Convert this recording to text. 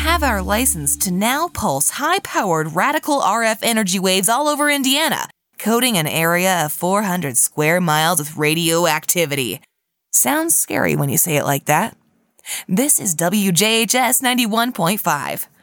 have our license to now pulse high-powered radical RF energy waves all over Indiana, coating an area of 400 square miles with radioactivity. Sounds scary when you say it like that. This is WJHS 91.5.